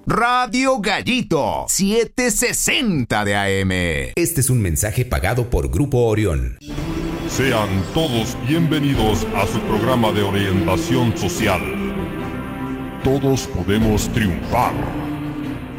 Radio Gallito, 760 de AM. Este es un mensaje pagado por Grupo Orión. Sean todos bienvenidos a su programa de orientación social. Todos podemos triunfar.